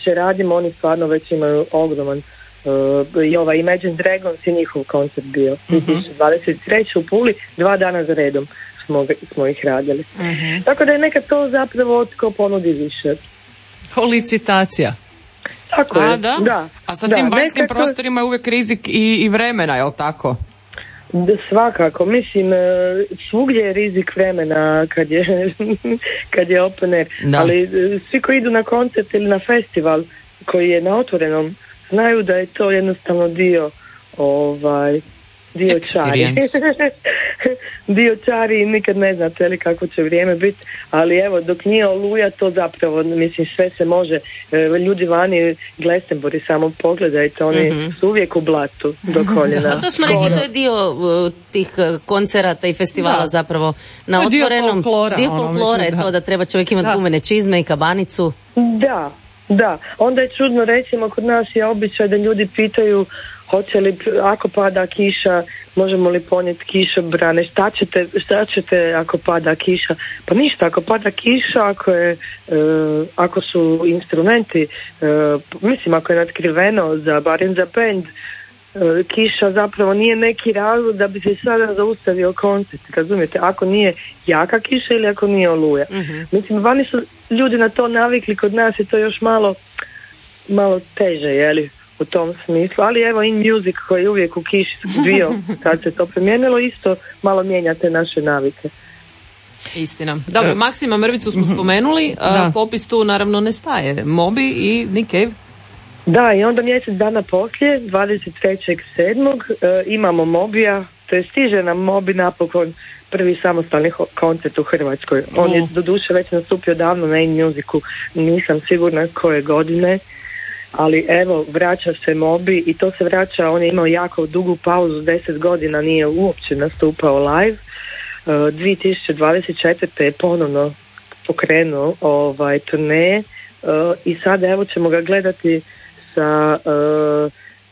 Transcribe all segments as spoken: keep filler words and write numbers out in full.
češće radimo, oni stvarno već imaju ogroman uh, i ovaj Imagine Dragons je njihov koncert bio uh-huh. dvije tisuće dvadeset treće u Puli, dva dana za redom smo, smo ih radili. Uh-huh. Tako da je nekad to zapravo tko ponudi više. Licitacija. Tako A, je. da? Da. A sa da, tim banjskim nekako... prostorima je uvijek rizik i, i vremena, je li tako? Da, svakako, mislim, svugdje je rizik vremena kad je, kad je open air, da. Ali svi koji idu na koncert ili na festival koji je na otvorenom znaju da je to jednostavno dio ovaj dio čari. dio čari i nikad ne znate li kako će vrijeme biti, ali evo dok nije Oluja to zapravo, mislim, sve se može. Ljudi vani Glastonbury samo pogledajte, oni mm-hmm. su uvijek u blatu do koljena. A to smo rekli, to je dio uh, tih uh, koncerata i festivala da. Zapravo na to otvorenom. Dio folklora. Dio folklora je to da treba čovjek imati gumene čizme i kabanicu. Da, da. Onda je čudno, recimo kod nas je običaj da ljudi pitaju hoće li, ako pada kiša, možemo li ponijeti kišobrane, šta ćete, šta ćete ako pada kiša? Pa ništa, ako pada kiša, ako je, uh, ako su instrumenti, uh, mislim ako je natkriveno za, barem za band, uh, kiša zapravo nije neki razlog da bi se sada zaustavio koncert, razumijete? Ako nije jaka kiša ili ako nije Oluja. Uh-huh. Mislim, vani su ljudi na to navikli, kod nas je to još malo, malo teže, jeli? U tom smislu, ali evo In Music koji je uvijek u kiši bio kad se to promijenilo, isto malo mijenja te naše navike. Istina. Dobro, Maksima Mrvicu smo spomenuli, a popis tu naravno ne staje. Moby i Nick Cave. Da, i onda mjesec dana poslije, dvadeset trećeg sedmog e, imamo Mobija, to je stiže nam Moby napokon prvi samostalni ho- koncert u Hrvatskoj. On oh. je doduše već nastupio davno na In Musicu, nisam sigurna koje godine, ali evo, vraća se Moby i to se vraća, on je imao jako dugu pauzu, deset godina nije uopće nastupao live. Uh, dvije tisuće dvadeset četvrte je ponovno pokrenuo ovaj turneje uh, i sad evo ćemo ga gledati sa uh,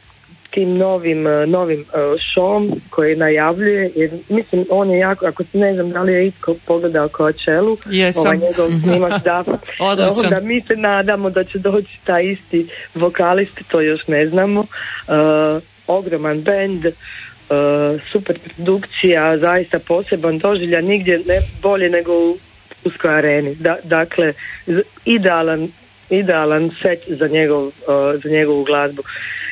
tim novim, novim uh, showom koji najavljuje, jer mislim on je jako, ako ne znam da li je itko pogledao Coachellu, ovaj njegov snimak, da, onda mi se nadamo da će doći taj isti vokalist, to još ne znamo. Uh, ogroman band, uh, super produkcija, zaista poseban doživljaj, nigdje ne bolje nego u Pulskoj areni. Da, dakle, idealan, idealan set za, njegov, uh, za njegovu glazbu.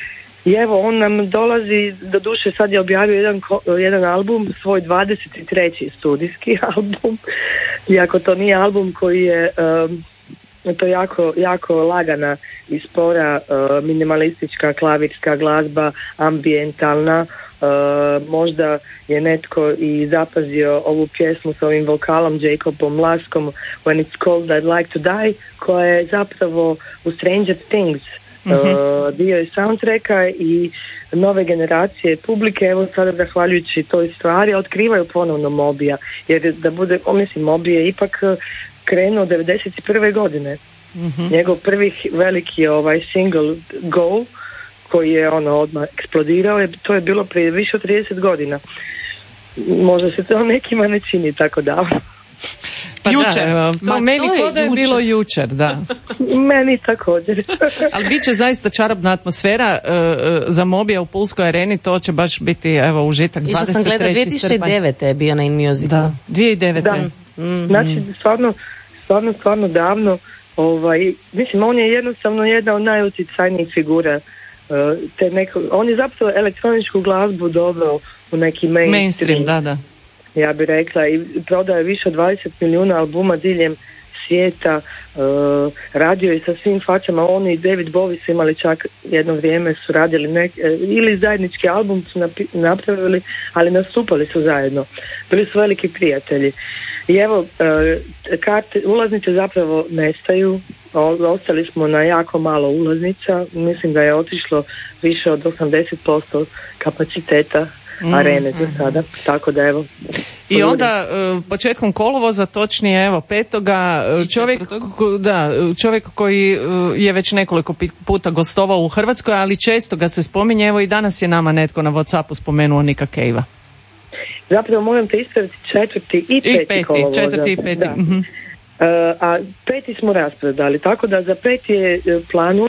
I evo, on nam dolazi, doduše sad je objavio jedan, jedan album, svoj dvadeset treći studijski album, iako to nije album koji je um, to jako, jako lagana i spora uh, minimalistička klavirska glazba, ambijentalna. Uh, možda je netko i zapazio ovu pjesmu s ovim vokalom Jacobom Laskom, When It's Cold I'd Like to Die, koja je zapravo u Stranger Things Uh-huh. Uh, dio je soundtracka i nove generacije publike, evo sada zahvaljujući toj stvari otkrivaju ponovno Mobija, jer da bude, o, mislim, Moby je ipak krenuo devedeset prve godine. Uh-huh. Njegov prvi veliki ovaj single Go, koji je ono odmah eksplodirao, je, to je bilo prije više od trideset godina. Možda se to nekima ne čini tako davno. Pa jučer, da, to Ma meni to je, je bilo jučer, da. Meni također. Ali bit će zaista čarobna atmosfera uh, za Mobija u Pulskoj areni, to će baš biti, evo, užitak. Išla sam gledati, dvije tisuće devete je bio na In Musicu. Da, dvije tisuće devete. Da. Mm. Znači, stvarno, stvarno, stvarno davno, ovaj, mislim, on je jednostavno jedna od najuticajnijih figura. Uh, te neko, on je zapravo elektroničku glazbu doveo u neki mainstream. Mainstream, da, da. Ja bih rekla, i prodaje više od dvadeset milijuna albuma diljem svijeta, uh, radio je sa svim fačama, on i David Bowie su imali čak jedno vrijeme, su radili nek, ili zajednički album su napi, napravili, ali nastupali su zajedno, bili su veliki prijatelji. I evo, uh, karte, ulaznice zapravo nestaju, o, ostali smo na jako malo ulaznica, mislim da je otišlo više od osamdeset posto kapaciteta Mm, arene za sada, tako da evo. I onda početkom kolovoza, točnije evo petoga, čovjek, da, čovjek koji je već nekoliko puta gostovao u Hrvatskoj, ali često ga se spominje, evo i danas je nama netko na WhatsAppu spomenuo Nicka Cavea. Zapravo moram te ispraviti četvrti i peti, I peti kolovoza. Četvrti i peti. Da. Mm-hmm. Uh, a peti smo raspredali, tako da za peti je planu